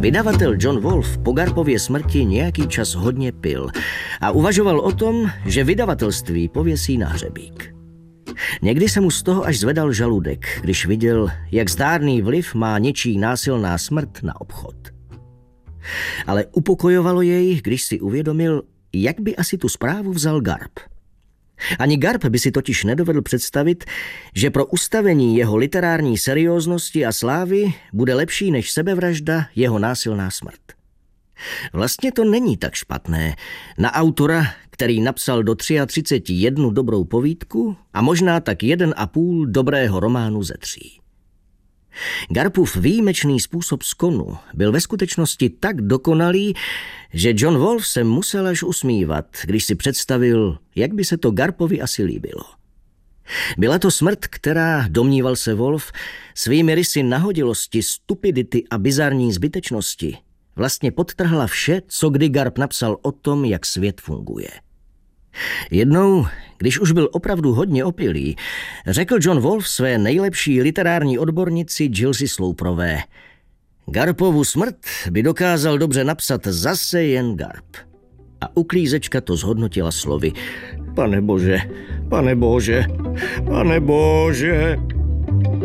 Vydavatel John Wolfe po Garpově smrti nějaký čas hodně pil a uvažoval o tom, že vydavatelství pověsí na hřebík. Někdy se mu z toho až zvedal žaludek, když viděl, jak zdárný vliv má něčí násilná smrt na obchod. Ale upokojovalo jej, když si uvědomil, jak by asi tu zprávu vzal Garp. Ani Garp by si totiž nedovedl představit, že pro ustavení jeho literární serióznosti a slávy bude lepší než sebevražda jeho násilná smrt. Vlastně to není tak špatné na autora, který napsal do 33 jednu dobrou povídku a možná tak 1,5 dobrého románu ze 3. Garpův výjimečný způsob skonu byl ve skutečnosti tak dokonalý, že John Wolfe se musel až usmívat, když si představil, jak by se to Garpovi asi líbilo. Byla to smrt, která, domníval se Wolfe, svými rysy nahodilosti, stupidity a bizarní zbytečnosti vlastně podtrhla vše, co kdy Garp napsal o tom, jak svět funguje. Jednou, když už byl opravdu hodně opilý, řekl John Wolfe své nejlepší literární odbornici Gillsi Sloperové: Garpovu smrt by dokázal dobře napsat zase jen Garp. A uklízečka to zhodnotila slovy: Pane bože, pane bože, pane bože.